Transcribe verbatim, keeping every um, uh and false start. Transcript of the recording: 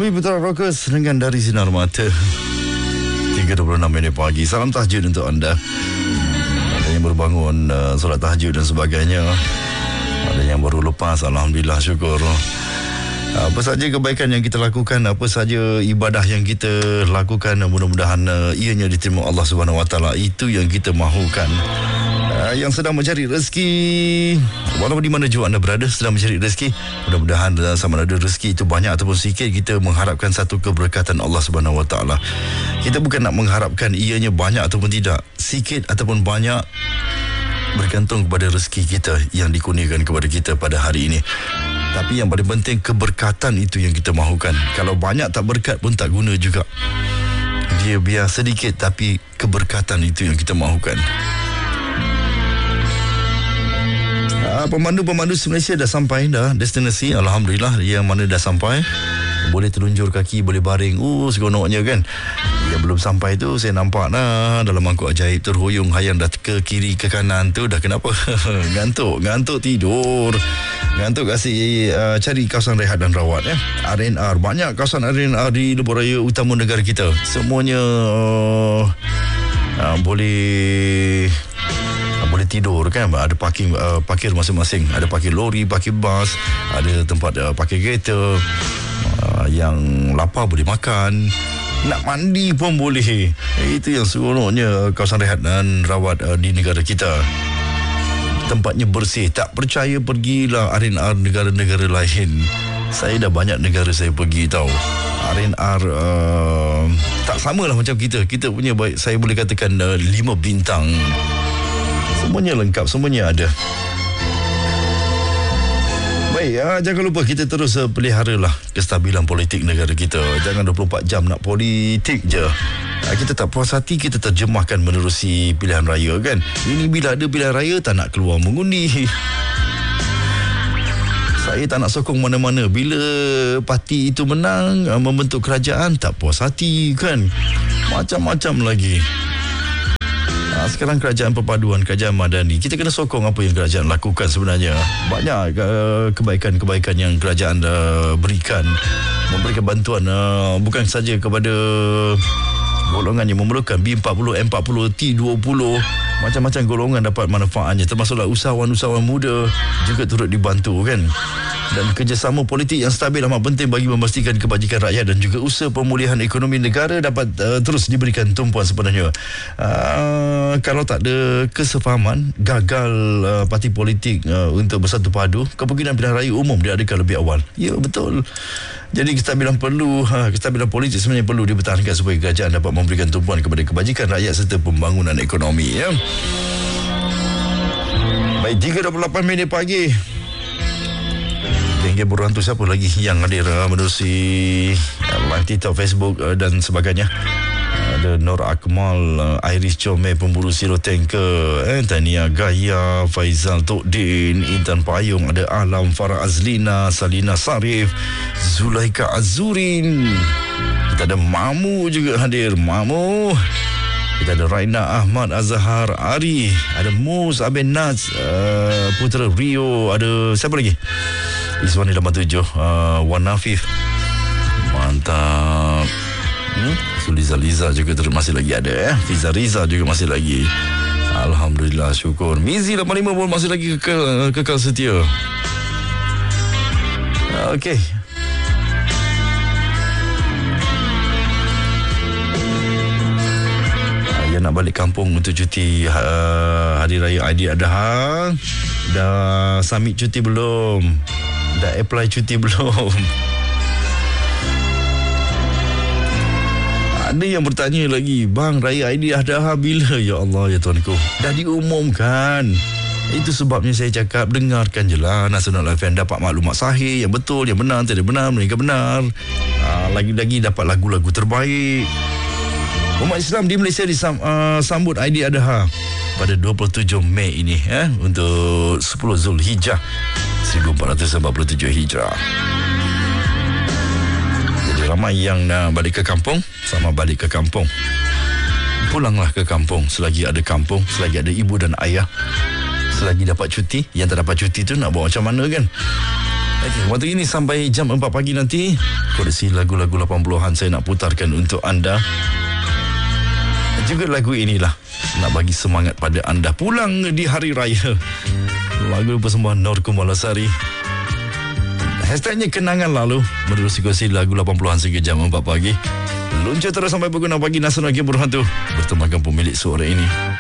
Bobby Putra Rockers dengan Dari Sinar Mata. tiga dua puluh enam minit pagi. Salam tahajud untuk anda. Ada yang baru bangun uh, solat tahajud dan sebagainya. Ada yang baru lepas, alhamdulillah, syukur. Apa saja kebaikan yang kita lakukan, apa saja ibadah yang kita lakukan, mudah-mudahan uh, ianya diterima Allah Subhanahu Wa Taala. Itu yang kita mahukan. Uh, yang sedang mencari rezeki, walaupun di mana jua anda berada sedang mencari rezeki, mudah-mudahan uh, sama ada rezeki itu banyak ataupun sedikit, kita mengharapkan satu keberkatan Allah Subhanahu Wa Taala. Kita bukan nak mengharapkan ianya banyak ataupun tidak, sikit ataupun banyak, bergantung kepada rezeki kita yang dikurniakan kepada kita pada hari ini. Tapi yang paling penting, keberkatan itu yang kita mahukan. Kalau banyak tak berkat pun tak guna juga. Dia biar sedikit, tapi keberkatan itu yang kita mahukan. Ah, pemandu-pemandu Malaysia dah sampai dah destinasi, alhamdulillah. Yang mana dah sampai, boleh terlunjur kaki, boleh baring, uh seronoknya kan. Yang belum sampai tu, saya nampak dah dalam mangkuk ajaib terhuyung hayang dah ke kiri ke kanan tu dah kenapa? ngantuk, ngantuk tidur. Ngantuk kasih uh, cari kawasan rehat dan rawat ya. R and R, banyak kawasan R and R di lebuh raya utama negara kita. Semuanya uh, uh, boleh boleh tidur kan, ada parking uh, parkir masing-masing, ada parkir lori, parkir bas, ada tempat uh, parkir kereta. Uh, yang lapar boleh makan, nak mandi pun boleh. Itu yang seronoknya kawasan rehat dan rawat uh, di negara kita. Tempatnya bersih. Tak percaya, pergilah R and R negara-negara lain. Saya dah banyak negara saya pergi tahu. R and R uh, tak samalah macam kita. Kita punya baik, saya boleh katakan uh, lima bintang. Semuanya lengkap, semuanya ada. Baik, ya, jangan lupa kita terus uh, peliharalah kestabilan politik negara kita. Jangan dua puluh empat jam nak politik je. Uh, kita tak puas hati, kita terjemahkan menerusi pilihan raya kan. Ini bila ada pilihan raya tak nak keluar mengundi. Saya tak nak sokong mana-mana. Bila parti itu menang, uh, membentuk kerajaan, tak puas hati kan. Macam-macam lagi. Sekarang kerajaan perpaduan, kerajaan madani, kita kena sokong apa yang kerajaan lakukan sebenarnya. Banyak uh, kebaikan-kebaikan yang kerajaan uh, berikan, memberikan bantuan uh, bukan saja kepada golongan yang memerlukan, B empat puluh, M empat puluh, T dua puluh, macam-macam golongan dapat manfaatnya, termasuklah usahawan-usahawan muda juga turut dibantu kan. Dan kerjasama politik yang stabil amat penting bagi memastikan kebajikan rakyat dan juga usaha pemulihan ekonomi negara dapat uh, terus diberikan tumpuan sebenarnya. Uh, kalau tak ada kesefahaman, gagal uh, parti politik uh, untuk bersatu padu, kemungkinan pilihan raya umum diadakan lebih awal. Ya, betul. Jadi kestabilan perlu, ha, kestabilan politik sebenarnya perlu dipertahankan supaya kerajaan dapat memberikan tumpuan kepada kebajikan rakyat serta pembangunan ekonomi ya. Baik, tiga dua puluh lapan minit pagi. Geng-geng berhantu siapa lagi yang hadir uh, menerusi uh, live TikTok, Facebook uh, dan sebagainya. Ada Nur Akmal, uh, Iris Comel, pemburu Siro Tanker, eh, Tania Gaya, Faizal Tokdin, Intan Payung, ada Alam, Farah Azlina, Salina Sarif, Zulaika Azurin. Kita ada Mamu juga hadir, Mamu. Kita ada Raina Ahmad, Azhar Ari, ada Mus, Aben Naz, uh, Putera Rio, ada siapa lagi? Iswani lapan tujuh, uh, Wan Nafif. Mantap. Hmm? Suliza Liza juga terus masih lagi ada eh. Fiza Riza juga masih lagi. Alhamdulillah, syukur. Mizi lapan lima pun masih lagi kekal, kekal setia. Okey. Yang nak balik kampung untuk cuti uh, Hari Raya Aidiladha, dah submit cuti belum? Dah apply cuti belum? Ada yang bertanya lagi, bang, Raya Aidiladha bila? Ya Allah, ya Tuhanku, dah diumumkan. Itu sebabnya saya cakap, dengarkan je lah Nasional F M, dapat maklumat sahih, yang betul, yang benar, tidak benar, mereka benar. uh, Lagi-lagi dapat lagu-lagu terbaik. Umat Islam di Malaysia disambut uh, Aidiladha pada dua puluh tujuh Mei ini eh, untuk sepuluh Zulhijjah seribu empat ratus empat puluh tujuh Hijrah. Jadi ramai yang nak balik ke kampung, sama balik ke kampung. Pulanglah ke kampung selagi ada kampung, selagi ada ibu dan ayah, selagi dapat cuti. Yang tak dapat cuti tu nak buat macam mana kan? Okay, waktu ini sampai jam empat pagi nanti, koleksi lagu-lagu lapan puluhan saya nak putarkan untuk anda. Juga lagu inilah nak bagi semangat pada anda pulang di hari raya. Lagu persembahan Nur Kumalasari. Hashtagnya kenangan lalu. Menerusi koleksi lagu lapan puluhan sehingga jam empat pagi. Luncur terus sampai pukul enam pagi. Nasional Game Berhantu bertemakan pemilik suara ini.